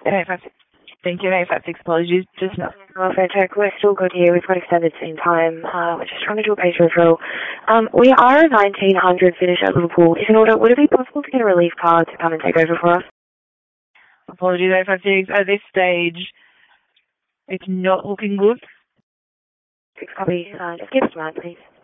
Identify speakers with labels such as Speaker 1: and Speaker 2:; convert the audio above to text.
Speaker 1: 856. Thank you, 856. Apologies, just now.
Speaker 2: Welfare check. We're still good here. We've got extended scene time. We're just trying to do a patient referral. We are a 1900 finish at Liverpool. Is in order. Would it be possible to get a relief car to come and take over for us?
Speaker 1: Apologies, 856. At this stage, it's not looking good.
Speaker 2: 6 copy. Just give us a moment, please.